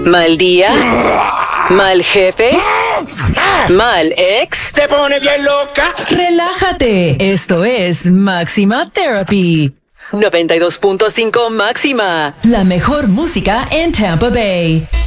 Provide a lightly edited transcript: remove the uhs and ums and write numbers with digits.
¿Mal día? ¿Mal jefe? ¿Mal ex? ¿Te pone bien loca? Relájate. Esto es Máxima Therapy. 92.5 Máxima. La mejor música en Tampa Bay.